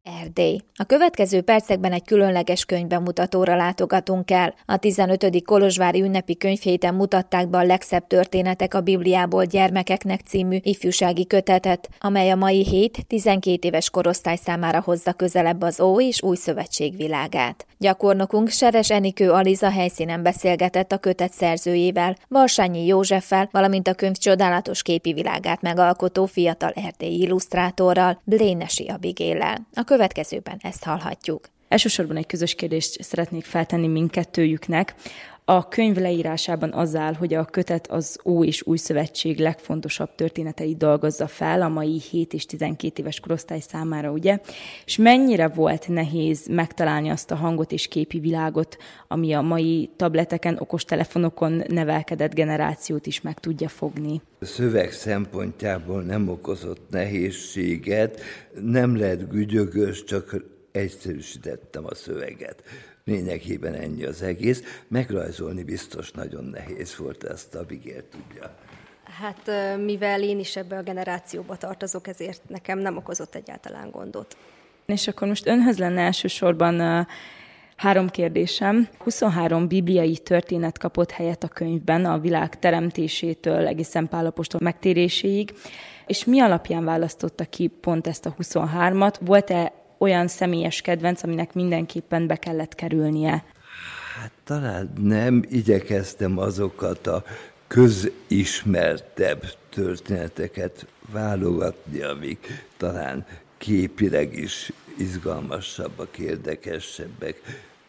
Erdély. A következő percekben egy különleges könyvbemutatóra látogatunk el. A 15. kolozsvári ünnepi könyvhéten mutatták be a legszebb történetek a Bibliából gyermekeknek című ifjúsági kötetet, amely a mai hét 12 éves korosztály számára hozza közelebb az Ó és Új Szövetség világát. Gyakornokunk Seres Enikő Aliza helyszínen beszélgetett a kötet szerzőjével, Valsányi Józseffel, valamint a könyv csodálatos képi világát megalkotó fiatal erdélyi illusztrátorral, Blénesi Abigéllel. A következőben ezt hallhatjuk. Elsősorban egy közös kérdést szeretnék feltenni mindkettőjüknek. A könyv leírásában az áll, hogy a kötet az Ó és Új Szövetség legfontosabb történeteit dolgozza fel a mai 7 és 12 éves korosztály számára, ugye? És mennyire volt nehéz megtalálni azt a hangot és képi világot, ami a mai tableteken, okostelefonokon nevelkedett generációt is meg tudja fogni? A szöveg szempontjából nem okozott nehézséget, nem lett gügyögös, csak egyszerűsítettem a szöveget. Lényegében ennyi az egész. Megrajzolni biztos nagyon nehéz volt, ezt Abigél tudja. Hát mivel én is ebbe a generációba tartozok, ezért nekem nem okozott egyáltalán gondot. És akkor most önhöz lenne elsősorban 3 kérdésem. 23 bibliai történet kapott helyet a könyvben, a világ teremtésétől egészen Pál apostol megtéréséig, és mi alapján választotta ki pont ezt a 23-at? Volt-e olyan személyes kedvenc, aminek mindenképpen be kellett kerülnie? Hát talán nem, igyekeztem azokat a közismertebb történeteket válogatni, amik talán képileg is izgalmasabbak, érdekesebbek,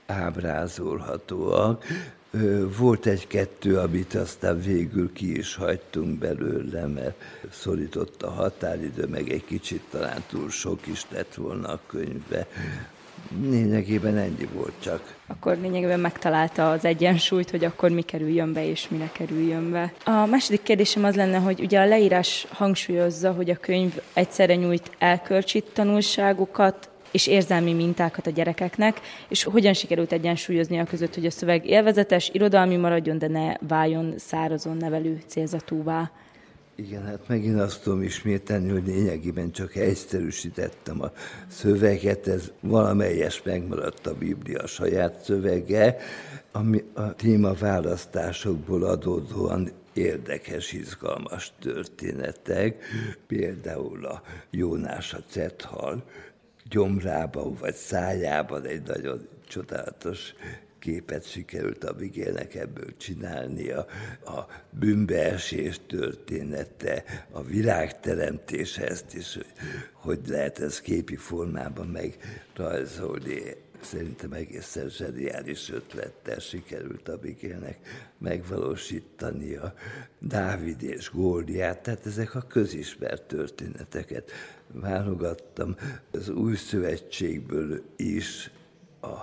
ábrázolhatóak. Volt 1-2, amit aztán végül ki is hagytunk belőle, mert szorított a határidő, meg egy kicsit talán túl sok is lett volna a könyvbe. Lényegében ennyi volt csak. Akkor lényegében megtalálta az egyensúlyt, hogy akkor mi kerüljön be, és mi ne kerüljön be. A második kérdésem az lenne, hogy ugye a leírás hangsúlyozza, hogy a könyv egyszerre nyújt elkölcsi tanulságokat, és érzelmi mintákat a gyerekeknek, és hogyan sikerült egyensúlyozni a között, hogy a szöveg élvezetes, irodalmi maradjon, de ne váljon szárazon nevelő célzatúvá. Igen, hát megint azt tudom ismételni, hogy lényegében csak egyszerűsítettem a szöveget, ez valamelyes megmaradt a Biblia saját szövege, ami a témaválasztásokból adódóan érdekes, izgalmas történetek, például a Jónás a cethal gyomrában vagy szájában egy nagyon csodálatos képet sikerült Abigélnek ebből csinálnia. A bűnbeesés története, a világteremtése, ezt is, hogy lehet ez képi formában megrajzolni. Szerintem egészen zseniális ötlettel sikerült Abigélnek megvalósítania. Dávid és Góliát, tehát ezek a közismert történeteket válogattam. Az Új Szövetségből is a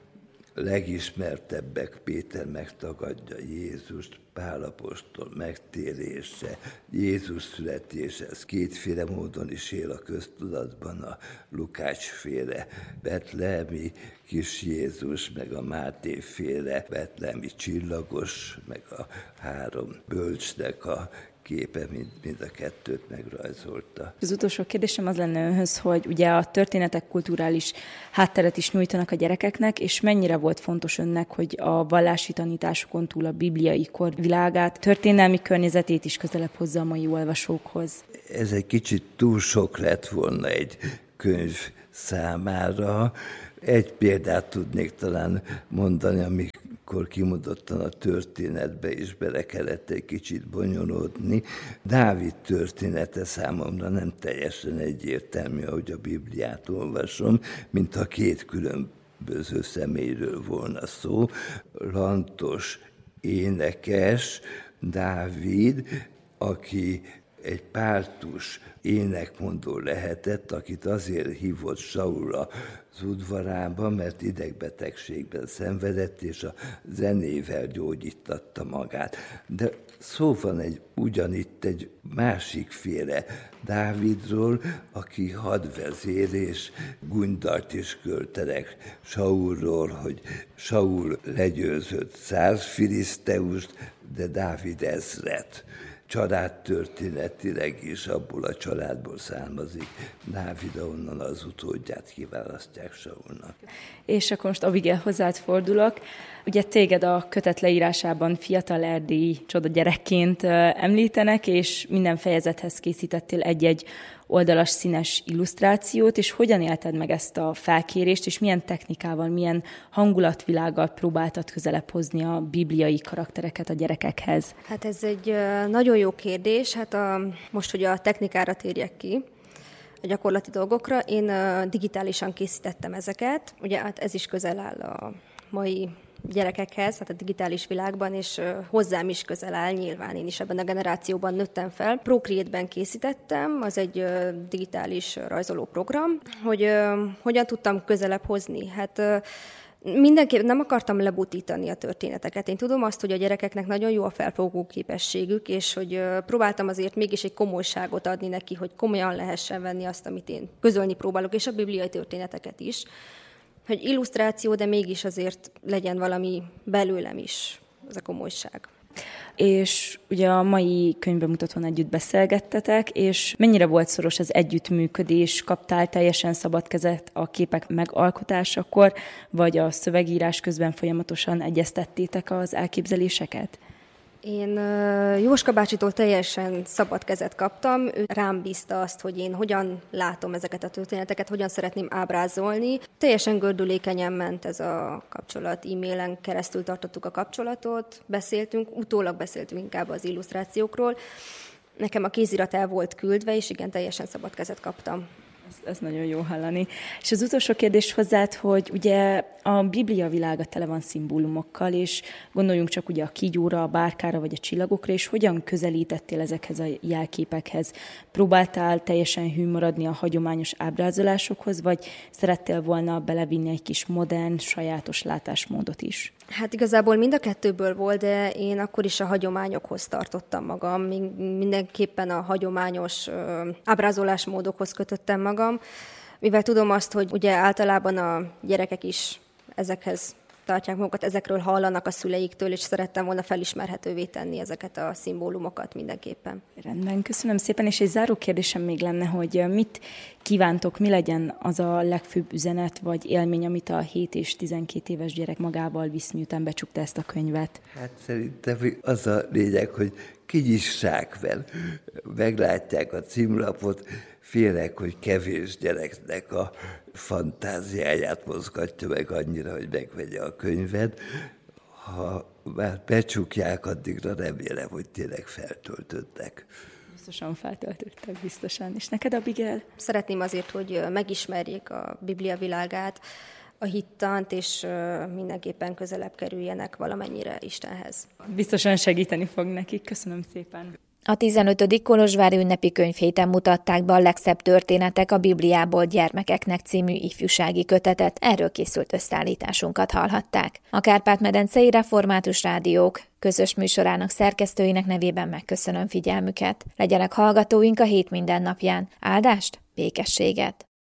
legismertebbek: Péter megtagadja Jézust, Pál apostol megtérése, Jézus születése, ez kétféle módon is él a köztudatban, a Lukács-féle betlehemi kis Jézus, meg a Máté-féle betlehemi csillagos, meg a 3 bölcsnek a képe, mind a kettőt megrajzolta. Az utolsó kérdésem az lenne önhöz, hogy ugye a történetek kulturális hátteret is nyújtanak a gyerekeknek, és mennyire volt fontos önnek, hogy a vallási tanításokon túl a bibliai kor világát, történelmi környezetét is közelebb hozza a mai olvasókhoz? Ez egy kicsit túl sok lett volna egy könyv számára. Egy példát tudnék talán mondani, amikor kimondottan a történetbe is bele kellett egy kicsit bonyolódni. Dávid története számomra nem teljesen egyértelmű, ahogy a Bibliát olvasom, mintha 2 különböző személyről volna szó. Lantos énekes Dávid, aki egy pártus énekmondó lehetett, akit azért hívott Saul az udvarába, mert idegbetegségben szenvedett, és a zenével gyógyítatta magát. De szó van ugyanitt egy másikféle Dávidról, aki hadvezér és gúnydalt is költenek Saulról, hogy Saul legyőzött 100 filiszteust, de Dávid 1000-et. családtörténetileg is abból a családból származik. Dávid, onnan az utódját kiválasztják Saulnak. És akkor most Abigail, hozzád fordulok. Ugye téged a kötet leírásában fiatal erdélyi csoda gyerekként említenek, és minden fejezethez készítettél egy-egy oldalas színes illusztrációt, és hogyan élted meg ezt a felkérést, és milyen technikával, milyen hangulatvilággal próbáltad közelebb hozni a bibliai karaktereket a gyerekekhez? Hát ez egy nagyon jó kérdés. Hát most, hogy a technikára térjek ki, a gyakorlati dolgokra, én digitálisan készítettem ezeket. Ugye hát ez is közel áll a mai gyerekekhez, hát a digitális világban, és hozzám is közel áll, nyilván én is ebben a generációban nőttem fel. Procreate-ben készítettem, az egy digitális rajzoló program, hogy hogyan tudtam közelebb hozni. Hát mindenképp nem akartam lebutítani a történeteket. Én tudom azt, hogy a gyerekeknek nagyon jó a felfogó képességük, és hogy próbáltam azért mégis egy komolyságot adni neki, hogy komolyan lehessen venni azt, amit én közölni próbálok, és a bibliai történeteket is. Hogy illusztráció, de mégis azért legyen valami belőlem is, az a komolyság. És ugye a mai könyvbemutatón együtt beszélgettetek, és mennyire volt szoros az együttműködés? Kaptál teljesen szabad kezet a képek megalkotásakor, vagy a szövegírás közben folyamatosan egyeztettétek az elképzeléseket? Én Jóska bácsitól teljesen szabad kezet kaptam, ő rám bízta azt, hogy én hogyan látom ezeket a történeteket, hogyan szeretném ábrázolni. Teljesen gördülékenyen ment ez a kapcsolat, e-mailen keresztül tartottuk a kapcsolatot, utólag beszéltünk inkább az illusztrációkról. Nekem a kézirat el volt küldve, és igen, teljesen szabad kezet kaptam. Ez nagyon jó hallani. És az utolsó kérdés hozzád, hogy ugye a Biblia világa tele van szimbólumokkal, és gondoljunk csak ugye a kígyóra, a bárkára vagy a csillagokra, és hogyan közelítettél ezekhez a jelképekhez? Próbáltál teljesen hű maradni a hagyományos ábrázolásokhoz, vagy szerettél volna belevinni egy kis modern, sajátos látásmódot is? Hát igazából mind a kettőből volt, de én akkor is a hagyományokhoz tartottam magam. Mindenképpen a hagyományos ábrázolásmódokhoz kötöttem magam, mivel tudom azt, hogy ugye általában a gyerekek is ezekhez tartják magukat, ezekről hallanak a szüleiktől, és szerettem volna felismerhetővé tenni ezeket a szimbólumokat mindenképpen. Rendben, köszönöm szépen, és egy záró kérdésem még lenne, hogy mit kívántok, mi legyen az a legfőbb üzenet, vagy élmény, amit a 7 és 12 éves gyerek magával visz, miután becsukta ezt a könyvet? Hát szerintem az a lényeg, hogy kinyissák vele, meglátják a címlapot, félek, hogy kevés gyereknek a fantáziáját mozgatja meg annyira, hogy megvegye a könyvet. Ha már becsukják, addigra remélem, hogy tényleg feltöltöttek. Biztosan feltöltöttek, biztosan. És neked, Abigail? Szeretném azért, hogy megismerjék a Biblia világát, a hittant, és mindenképpen közelebb kerüljenek valamennyire Istenhez. Biztosan segíteni fog nekik. Köszönöm szépen. A 15. kolozsvári ünnepi könyvhéten mutatták be a legszebb történetek a Bibliából gyermekeknek című ifjúsági kötetet, erről készült összeállításunkat hallhatták. A Kárpát-medencei Református Rádiók közös műsorának szerkesztőinek nevében megköszönöm figyelmüket. Legyenek hallgatóink a hét mindennapján. Áldást, békességet!